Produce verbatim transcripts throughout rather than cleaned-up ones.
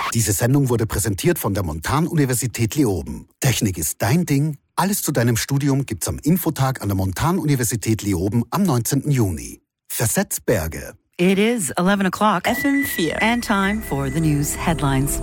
Diese Sendung wurde präsentiert von der Montan-Universität Leoben. Technik ist dein Ding. Alles zu deinem Studium gibt's am Infotag an der Montan-Universität Leoben am neunzehnten Juni. Versetz Berge. It is eleven o'clock. F M vier. And time for the news headlines.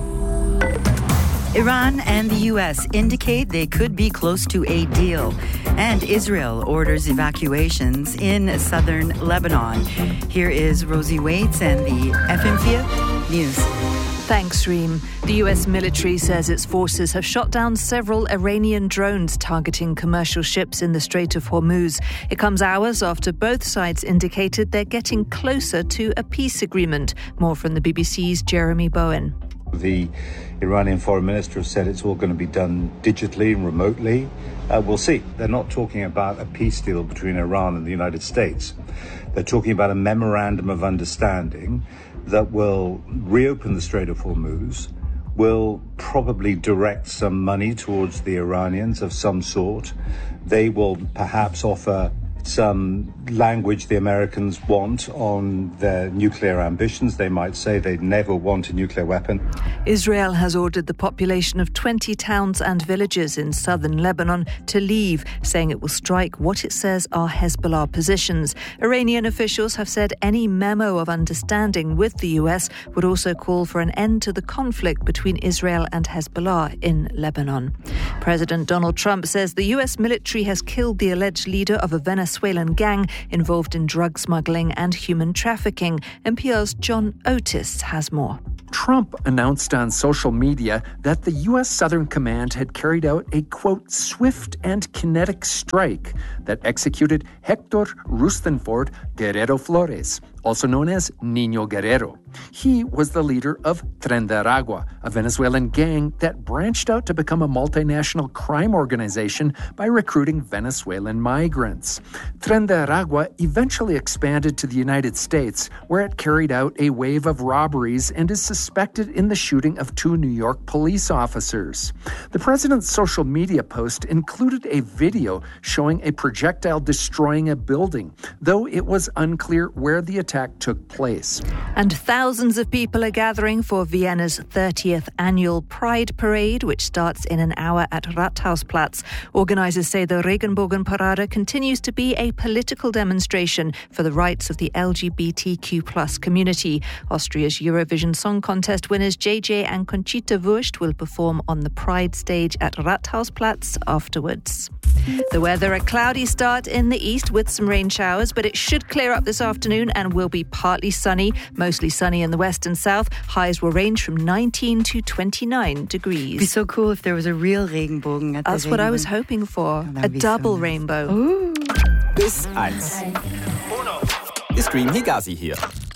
Iran and the U S indicate they could be close to a deal. And Israel orders evacuations in southern Lebanon. Here is Rosie Waits and the F M vier News. Thanks, Reem. The U S military says its forces have shot down several Iranian drones targeting commercial ships in the Strait of Hormuz. It comes hours after both sides indicated they're getting closer to a peace agreement. More from the B B C's Jeremy Bowen. The Iranian foreign minister has said it's all going to be done digitally and remotely. Uh, we'll see. They're not talking about a peace deal between Iran and the United States. They're talking about a memorandum of understanding that will reopen the Strait of Hormuz, will probably direct some money towards the Iranians of some sort. They will perhaps offer some language the Americans want on their nuclear ambitions. They might say they'd never want a nuclear weapon. Israel has ordered the population of twenty towns and villages in southern Lebanon to leave, saying it will strike what it says are Hezbollah positions. Iranian officials have said any memo of understanding with the U S would also call for an end to the conflict between Israel and Hezbollah in Lebanon. President Donald Trump says the U S military has killed the alleged leader of a Venezuelan gang involved in drug smuggling and human trafficking. N P R's John Otis has more. Trump announced on social media that the U S Southern Command had carried out a, quote, swift and kinetic strike that executed Hector Rustenford Guerrero Flores, also known as Niño Guerrero. He was the leader of Tren de Aragua, a Venezuelan gang that branched out to become a multinational crime organization by recruiting Venezuelan migrants. Tren de Aragua eventually expanded to the United States, where it carried out a wave of robberies and is suspected in the shooting of two New York police officers. The president's social media post included a video showing a projectile destroying a building, though it was unclear where the attack took place. And thousands of people are gathering for Vienna's thirtieth annual Pride Parade, which starts in an hour at Rathausplatz. Organisers say the Regenbogenparade continues to be a political demonstration for the rights of the L G B T Q plus community. Austria's Eurovision Song Contest winners J J and Conchita Wurst will perform on the Pride stage at Rathausplatz afterwards. The weather, a cloudy start in the east with some rain showers, but it should clear up this afternoon and will be partly sunny, mostly sunny in the west and south. Highs will range from nineteen to twenty-nine degrees. It'd be so cool if there was a real Regenbogen at That's the what Regenbogen. I was hoping for, Oh, a be double so nice. rainbow. Ooh. Bis eins. Ist Stream Higazi hier.